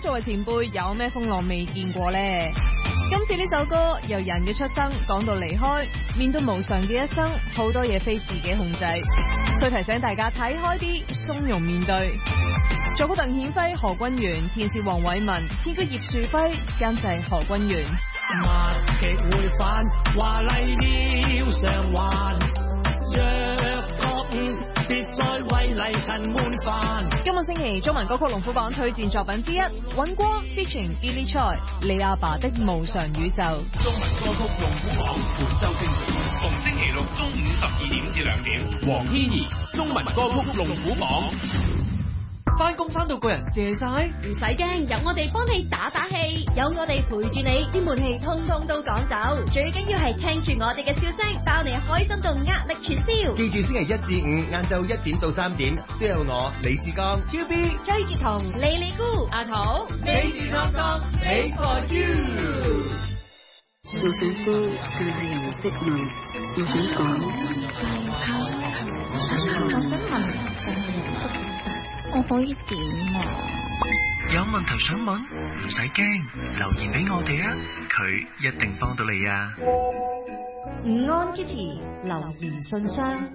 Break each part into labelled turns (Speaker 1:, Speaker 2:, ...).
Speaker 1: 作為前輩，有咩風浪未見過呢？今次呢首歌由人嘅出生講到離開，面對無常嘅一生，好多嘢非自己控制。佢提醒大家睇開啲，鬆容面對。作曲鄧顯輝、何君元，填詞黃偉文，編曲葉樹輝，監製何君元。
Speaker 2: 物極會返，華麗要償還，若覺悟，別再為泥塵悶煩。
Speaker 1: 今個星期中文歌曲龍虎榜推薦作品之一，尹光 featuring Billy Choi， 你阿爸的無常宇宙。
Speaker 3: 中文歌曲龍虎榜本周精選，逢星期六中午12點至2點，黃天怡中文歌曲龍虎榜。
Speaker 4: 翻工翻到個人謝晒，
Speaker 5: 唔使驚，有我哋幫你打打氣，有我哋陪住你，啲悶氣通通都趕走。最緊要係聽住我哋嘅笑聲，包你開心到壓力全消。
Speaker 6: 記住星期一至五晏晝1點到3點，都有我李志剛、
Speaker 5: 超 B、崔潔彤、莉莉姑、阿桃，
Speaker 4: 你健康康，Made for you。
Speaker 7: 做首歌，但係又唔識問，我想講，
Speaker 8: 我想問，但係又唔識答，我可以點啊？
Speaker 9: 有問題想問，唔使驚，留言俾我哋啊，佢一定幫到你啊！
Speaker 5: 午安 Kitty 留言信箱。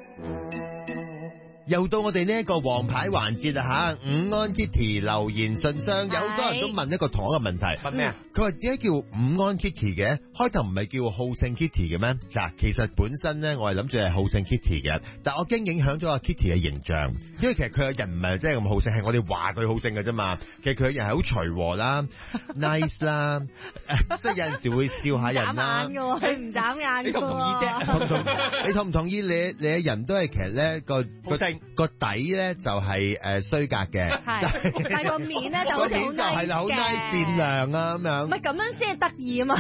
Speaker 6: 又到我哋呢一個王牌環節啦吓，午安 Kitty 留言信箱，有好多人都問一個同一個問題，
Speaker 4: 問咩啊？
Speaker 6: 佢話點解叫午安 Kitty 嘅？開頭唔係叫好勝 Kitty 嘅咩？嗱，其實本身咧我係諗住係好勝 Kitty 嘅，但我驚影響咗阿 Kitty 嘅形象，因為其實佢個人唔係真係咁好勝，係我哋話佢好勝嘅啫嘛。其實佢個人係好隨和啦，nice 啦，即係有陣時會笑下人啦。
Speaker 5: 佢唔眨眼，
Speaker 4: 你同唔同意啫？
Speaker 6: 你同唔同意？你嘅人都係其實咧個底咧就係衰格嘅，
Speaker 5: 但係個面咧就好似好 nice
Speaker 6: 好 nice 善良啊咁樣。
Speaker 5: 唔係咁樣先係得意啊嘛！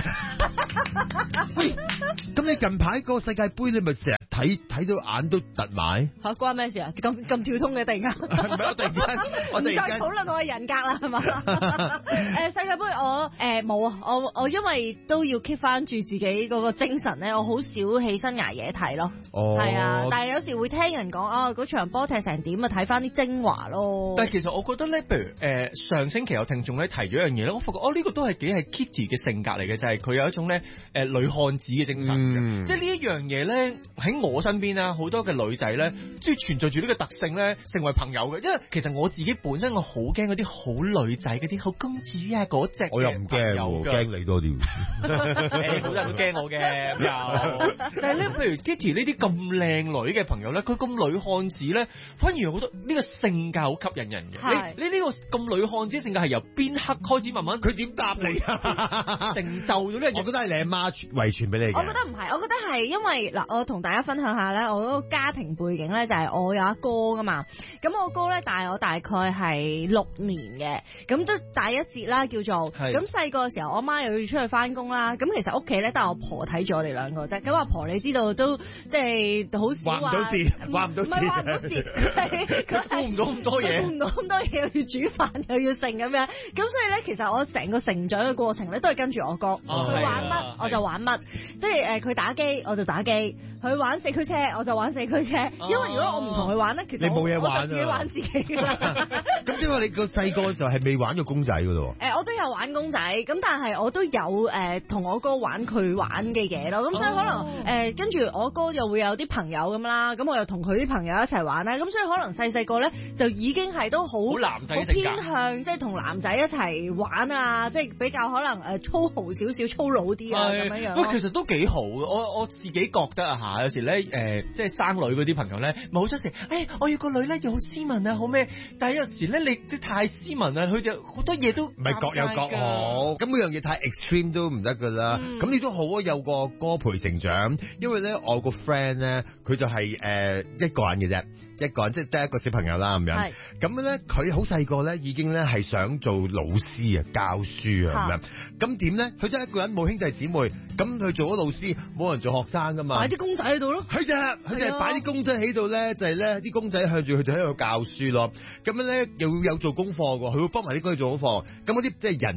Speaker 6: 咁你近排個世界盃你咪成日睇到眼都突埋
Speaker 5: 嚇，關咩事啊？咁跳通嘅突然間，
Speaker 6: 唔係我突然間
Speaker 5: 再討論我嘅人格啦，係嘛？世界盃我冇啊，我因為都要 keep 翻住自己嗰個精神咧，我好少起身捱夜睇咯。係啊，但係有時會聽人講嗰場波踢成點啊，睇翻啲精華咯。
Speaker 4: 但係其實我覺得咧，譬如上星期有聽眾咧提咗一樣嘢咧，我發覺呢個都係幾係 Kitty 嘅性格嚟嘅，就係佢有一種咧女漢子嘅精神，即係呢一樣嘢咧喺我身邊啊，好多嘅女仔咧，即係存在住呢個特性咧，成為朋友嘅。因為其實我自己本身我好驚嗰啲好女仔嗰啲好公主啊嗰隻，
Speaker 6: 我又唔驚，驚你多啲。
Speaker 4: 好多人都驚我嘅又，但係咧，譬如 Kitty 呢啲咁靚女嘅朋友咧，佢咁女漢子咧，反而好多呢個性格好吸引人嘅。你呢個咁女漢子性格係由邊刻開始慢慢？
Speaker 6: 佢點答你啊？
Speaker 4: 成就咗呢樣嘢。
Speaker 6: 我覺得係你阿媽遺傳俾你嘅。
Speaker 5: 我覺得唔係，我覺得係因為嗱，我同大家分享下咧，我嗰個家庭背景咧就係我有一哥噶嘛，咁我哥咧大我大概係6年嘅，咁都大一截啦叫做。咁細個嘅時候，我媽又要出去翻工啦，咁其實屋企咧得我婆睇住我哋兩個啫。咁阿婆你知道都即係好少話，
Speaker 6: 話唔到事，
Speaker 5: 唔係話唔到事，佢
Speaker 4: 顧唔到咁多嘢，
Speaker 5: 顧唔到咁多嘢，又要煮飯又要剩咁樣。咁所以咧，其實我成個成長嘅過程咧，都係跟住我哥，佢玩乜我就玩乜，即係佢打機我就打機，佢玩四驅車我就玩四驅車。因為如果我唔同佢玩咧，其實
Speaker 6: 你冇嘢玩，
Speaker 5: 我就自己玩自己㗎啦。
Speaker 6: 咁即係話你個細個嘅時候係未玩過公仔㗎咯？
Speaker 5: 我都有玩公仔，咁但係我都有同我哥玩佢玩嘅嘢咯。咁所以可能跟住我哥又會有啲朋友咁啦，咁我又同佢啲朋友一齊玩啦。咁所以可能細個咧就已經係都好
Speaker 4: 男仔
Speaker 5: 好偏向即係同男仔一齊玩啊，即係比較可能粗豪少少、粗魯啲啊咁樣樣。
Speaker 4: 喂，其實都幾好嘅，我自己覺得啊嚇，有時咧即係生女嗰啲朋友咧，咪好多時我要個女咧要好斯文啊，好咩？但係有時咧你啲太斯文啊，佢就好多嘢都唔
Speaker 6: 係各有各好，咁每樣嘢太 extreme 都唔得噶啦。咁你都好啊，有個歌陪成長，因為咧我個 friend 咧佢就係一個人嘅啫。一個人即係得一個小朋友啦咁樣，咁咧佢好細個咧已經咧係想做老師啊，教書啊咁樣。咁點咧？佢真係一個人冇兄弟姊妹，咁佢做咗老師，冇人做學生噶嘛。
Speaker 5: 擺啲公仔喺度咯。
Speaker 6: 佢就係擺啲公仔喺度咧，就係咧啲公仔向住佢哋喺度教書咯。咁樣咧又要有做功課㗎，佢會幫埋啲哥做功課。咁嗰啲即係人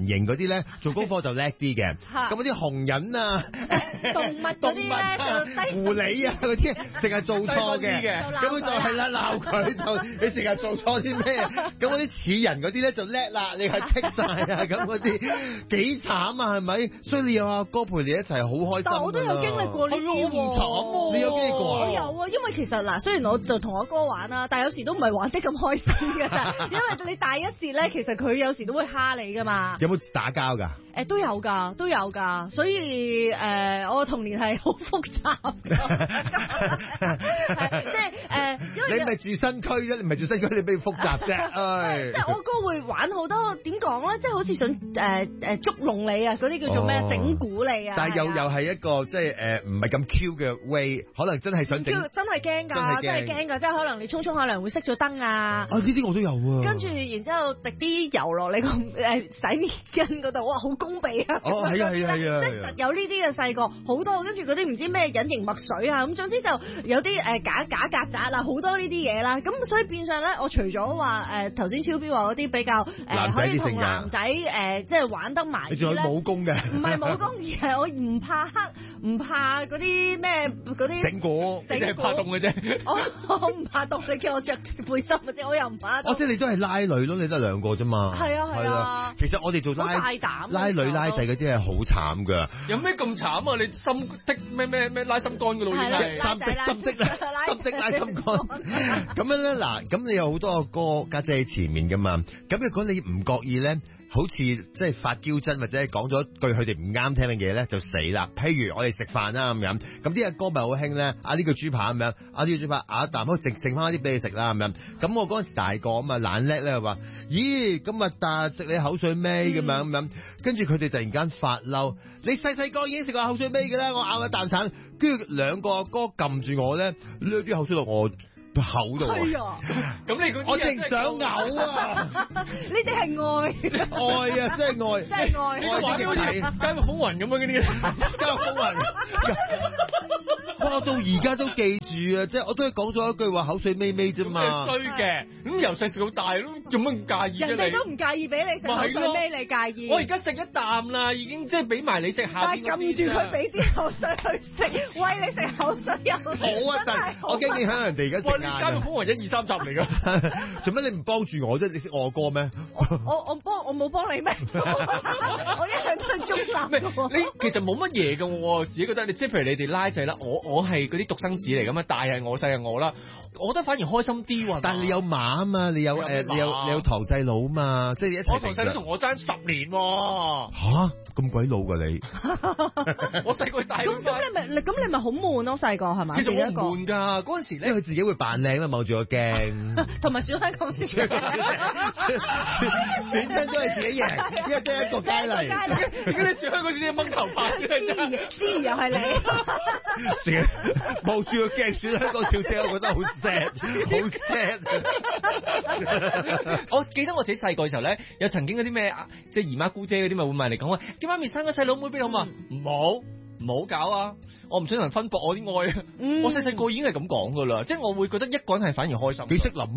Speaker 6: 型嗰啲咧，做功課就叻啲嘅。咁嗰啲紅人啊、
Speaker 5: 動物嗰啲咧就低
Speaker 6: 狐狸啊嗰啲，成日做錯嘅，咁佢就係啦鬧佢就你成日做錯啲咩？咁嗰啲似人嗰啲咧就叻啦，你係剔晒啊咁嗰啲幾慘啊係咪？所以你有阿哥陪你一齊好開心。
Speaker 5: 但我都有經歷過呢啲喎，
Speaker 6: 你有經歷過啊？
Speaker 5: 我有啊，因為其實嗱，雖然我就同我哥玩啦，但係有時都唔係玩得咁開心㗎，因為你大一節咧，其實佢有時都會蝦你㗎嘛。
Speaker 6: 有冇打交㗎？
Speaker 5: 都有㗎，所以我童年係好複雜嘅，即係因為
Speaker 6: 你咪住新區啫，你唔係住新區，你咩複雜啫？
Speaker 5: 即係我哥會玩好多點講咧，即係好似想捉弄你啊，嗰啲叫做咩整蠱你啊。
Speaker 6: 但係又係一個即係唔係咁 Q 嘅 way，可能真係想整。
Speaker 5: 真係驚㗎，即係可能你沖可能會熄咗燈啊。
Speaker 6: 呢啲我都有啊。跟
Speaker 5: 住然之後滴啲油落你個洗面巾嗰度，哇好攻鼻啊！
Speaker 6: 係啊，
Speaker 5: 即係實有呢啲嘅細個好多，跟住嗰啲唔知咩隱形墨水啊，咁總之就有啲假曱甴啦，好多呢啲嘢啦。咁所以變相咧，我除咗話頭先超標話嗰啲比較可以同男仔即係玩得埋，
Speaker 6: 你仲有武功嘅？唔
Speaker 5: 係武功，而係我唔怕黑，唔怕嗰啲咩嗰啲
Speaker 6: 整蠱，
Speaker 4: 你係怕凍嘅啫。
Speaker 5: 我唔怕凍，你叫我着背心嘅啫，我又唔怕凍。
Speaker 6: 即係你都係拉女咯，你得兩個啫嘛。
Speaker 5: 係啊。其
Speaker 6: 實我哋做拉女拉仔嗰啲係好慘㗎。
Speaker 4: 有咩咁慘啊？你心的咩拉心肝㗎咯？
Speaker 5: 係啦，
Speaker 6: 心的拉心肝。咁樣咧嗱，咁你有好多個哥家姐喺前面㗎嘛。咁如果你唔覺意咧，好似即係發嬌真或者係講咗句佢哋唔啱聽嘅嘢咧，就死啦。譬如我哋食飯啦咁樣，咁啲阿哥咪好興咧，呢個豬扒咁樣，呢個豬扒一啖，剩翻啲俾你食啦咁樣。咁我嗰陣時大個咁啊懶叻咧話，咦咁啊但食你口水尾咁樣咁樣，跟住佢哋突然間發嬲，你細個已經食過口水尾嘅啦，我咬一啖橙，跟住兩個阿哥撳住我咧，掠啲口水落我口度啊！
Speaker 4: 咁你
Speaker 6: 我淨想嘔啊！
Speaker 5: 呢啲係愛，
Speaker 6: 愛啊，真係愛，
Speaker 5: 真係愛。
Speaker 6: 愛啲叫睇
Speaker 4: 《監獄風雲》咁樣嗰啲，《監獄風雲》。
Speaker 6: 哇！到而家都記住啊，即係我都係講咗一句話，口水尾尾啫嘛。
Speaker 4: 衰嘅，咁由細食到大咯，做乜唔介意啫？
Speaker 5: 人哋都唔介意俾你食口水尾，你介意？
Speaker 4: 我而家食一啖啦，已經即係俾埋你食下。
Speaker 5: 但係撳住佢俾啲口水去食，餵你食口水又
Speaker 6: 好啊！但係我驚影響人哋而家食晏。
Speaker 4: 《監獄風雲》1、2、3集嚟㗎，
Speaker 6: 做乜你唔幫住我啫？你識我歌咩？
Speaker 5: 我冇幫你咩？我一向都係中立。
Speaker 4: 你其實冇乜嘢㗎，我自己覺得你即係譬如你哋拉仔啦，我係嗰啲獨生子嚟㗎嘛，大係我細係我啦，我覺得反而開心啲喎。
Speaker 6: 但係你有馬啊嘛，你有堂細佬啊嘛，即係一齊。
Speaker 4: 我堂細佬同我爭10年喎。
Speaker 6: 嚇咁鬼老㗎你？
Speaker 4: 我細個大。
Speaker 5: 咁你咪好悶咯？細個係咪？
Speaker 4: 其實我唔悶㗎，嗰陣時咧，
Speaker 6: 佢自己會扮靚啊，望住個鏡。
Speaker 5: 同埋選香港先。選
Speaker 6: 親都係自己贏，因為得一個佳麗。
Speaker 4: 點解你選香港先掹頭髮？
Speaker 5: 思怡又係你。
Speaker 6: 成日望住個鏡選香港小姐，我覺得好 sad， 好 sad。
Speaker 4: 我記得我自己細個嘅時候咧，有曾經嗰啲咩即係姨媽姑姐嗰啲咪會問你講話，叫媽咪生個細佬妹俾你好嘛？唔好搞啊！我唔想人分薄我啲愛。我細個已經係咁講噶啦，即係我會覺得一個人係反而開心。
Speaker 6: 幾識諗？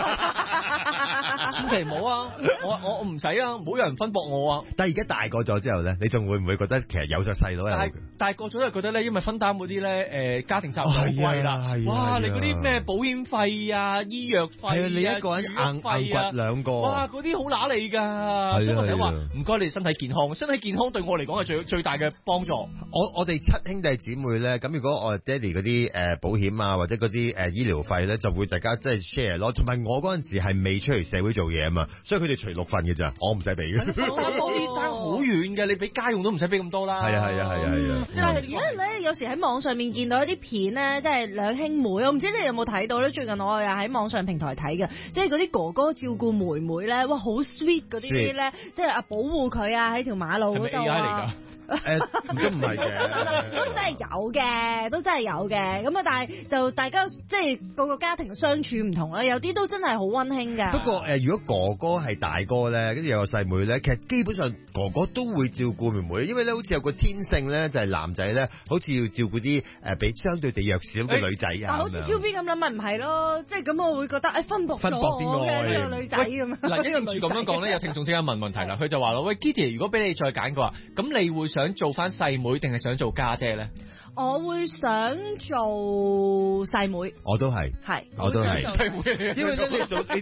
Speaker 4: 千祈唔好啊！我唔使啊，唔好有人分薄我啊！
Speaker 6: 但係而家大個咗之後咧，你仲會唔會覺得其實有咗細佬係？
Speaker 4: 大個咗就覺得咧，因為分擔嗰啲咧家庭責任好貴啦。哇！你嗰啲咩保險費啊、醫藥費啊，
Speaker 6: 你一個人硬掘兩個。
Speaker 4: 哇！嗰啲好揦你㗎，所以我成日話唔該你身體健康，身體健康對我嚟講係最大嘅幫助。
Speaker 6: 我哋7兄弟姊妹咧，咁如果我爹哋嗰啲保險啊，或者嗰啲醫療費咧，就會大家即係 share 咯。同埋我嗰陣時係未出嚟社會做嘢啊嘛，所以佢哋除6份嘅咋，我唔使俾嘅。
Speaker 4: 嗰啲爭好遠嘅，你俾家用都唔使俾咁多啦。
Speaker 6: 係啊。
Speaker 5: 但係而家咧，有時喺網上面見到一啲片咧，即係兩兄妹，我唔知你有冇睇到咧？最近我又喺網上平台睇嘅，即係嗰啲哥哥照顧妹妹咧，哇，好 sweet 嗰啲咧，即係保護佢啊，喺條馬路嗰度啊。
Speaker 6: 都唔係嘅，
Speaker 5: 都真係有嘅，咁啊，但係就大家即係個家庭相處唔同啦，有啲都真係好溫馨㗎。
Speaker 6: 不過如如果哥哥係大哥咧，跟住有個細妹咧，其實基本上哥哥都會照顧妹妹，因為咧好似有個天性咧，就係男仔咧，好似要照顧啲比相對地弱小嘅女仔啊。
Speaker 5: 但好似超 B 咁諗，咪唔係咯？即係咁，我會覺得分薄咗我嘅呢個女仔咁啊。
Speaker 4: 嗱，跟住咁樣講咧，有聽眾即刻問問題啦。佢就話咯：喂 Kitty， 如果俾你再揀嘅話，咁你會想做翻細妹定係想做家姐咧？
Speaker 5: 我會想做細妹，
Speaker 6: 我都係，我都係
Speaker 4: 細妹，
Speaker 6: 因為咧你做你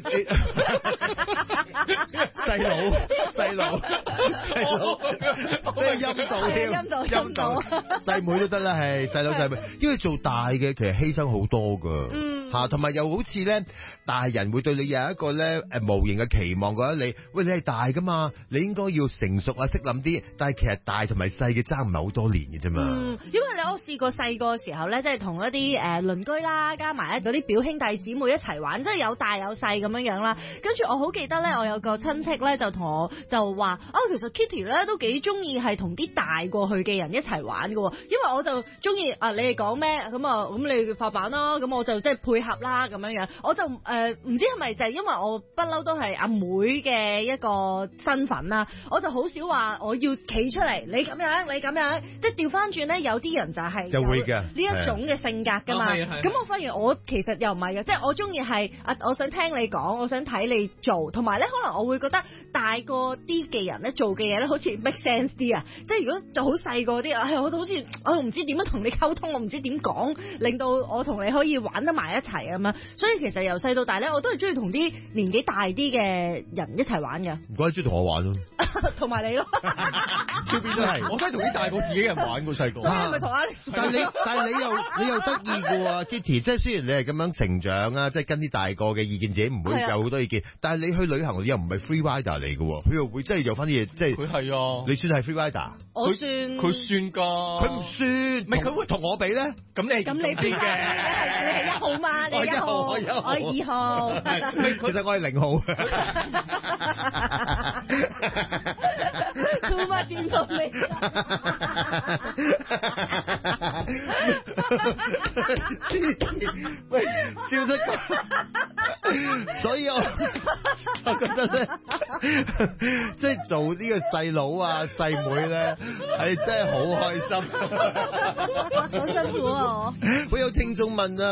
Speaker 6: 細佬，咩陰道添，陰道，細妹都得啦，係細佬細妹，因為做大嘅其實犧牲好多噶，嚇，同埋又好似咧大人會對你有一個咧無形嘅期望，覺得你喂你係大噶嘛，你應該要成熟啊，識諗啲，但係其實大同埋細嘅爭唔係好多年嘅啫嘛，
Speaker 5: 因為我試過細個時候咧，即係同一啲鄰居啦，加埋嗰啲表兄弟姊妹一齊玩，即係有大有細咁樣樣啦。跟住我好記得咧，我有個親戚咧就同我就話其實 Kitty 咧都幾中意係同啲大過去嘅人一齊玩㗎喎，因為我就中意你哋講咩咁你發版啦，咁我就即係配合啦咁樣樣。我就唔知係咪就係因為我不嬲都係阿妹嘅一個身份啦，我就好少話我要企出嚟，你咁樣，即係調翻轉咧，有啲人就會嘅呢一種嘅性格㗎嘛。咁我發現我其實又唔係嘅，即係我中意係我想聽你講，我想睇你做，同埋咧可能我會覺得大個啲嘅人咧做嘅嘢咧好似 make sense 啲啊！即係如果就好細個啲我好似我唔知點樣同你溝通，我唔知點講，令到我同你可以玩得埋一齊咁樣。所以其實由細到大咧，我都係中意同啲年紀大啲嘅人一齊玩嘅。
Speaker 6: 唔怪之同我玩咯，
Speaker 5: 同埋你咯，
Speaker 6: 超邊都係，
Speaker 4: 我都係同啲大過自己嘅人玩過細個。
Speaker 5: 所以咪同 Alex。
Speaker 6: 但係你又得意嘅喎 ，Kitty，即係雖然你係咁樣成長啊，即係跟啲大個嘅意見，自己唔會有好多意見。但係你去旅行，你又唔係 free rider 嚟嘅喎，佢又會真係有翻啲嘢，即係
Speaker 4: 佢係啊，
Speaker 6: 你算係 free rider，
Speaker 5: 我算，
Speaker 4: 佢算㗎，
Speaker 6: 佢唔算，唔係佢會同我比咧，
Speaker 4: 咁你係
Speaker 5: 你係1號嘛，你係1號，我係2號，
Speaker 6: 其實我係0號。
Speaker 5: Too much information。
Speaker 6: 喂，笑得所以我覺得咧，即係做呢個細佬啊細妹咧，係真係好開心。
Speaker 5: 好辛苦啊我。
Speaker 6: 會有聽眾問啊。